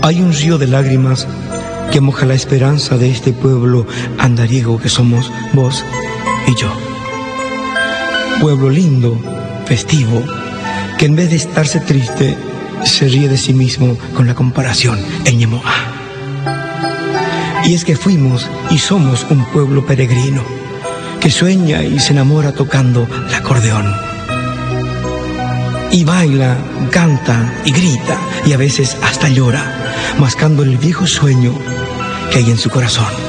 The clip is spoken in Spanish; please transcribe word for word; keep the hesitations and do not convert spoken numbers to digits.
hay un río de lágrimas que moja la esperanza de este pueblo andariego que somos vos y yo. Pueblo lindo, festivo, que en vez de estarse triste, se ríe de sí mismo con la comparación en Ñemóa. Y es que fuimos y somos un pueblo peregrino, que sueña y se enamora tocando el acordeón. Y baila, canta y grita, y a veces hasta llora, mascando el viejo sueño que hay en su corazón.